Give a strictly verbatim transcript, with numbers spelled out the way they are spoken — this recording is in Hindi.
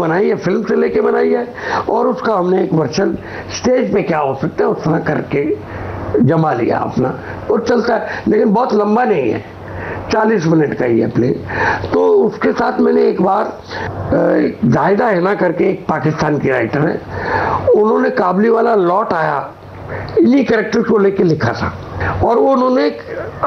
बनाई है, फिल्म से लेके बनाई है, और उसका हमने एक वर्जन स्टेज पे क्या हो सकता है उस तरह करके जमा लिया अपना, और चलता है, लेकिन बहुत लंबा नहीं है, चालीस मिनट का ही है प्ले। तो उसके साथ मैंने एक बार जाहिदा हैना करके एक पाकिस्तान की राइटर है, उन्होंने काबली वाला लौट आया इन्हीं कैरेक्टर्स को लेके लिखा था, और वो उन्होंने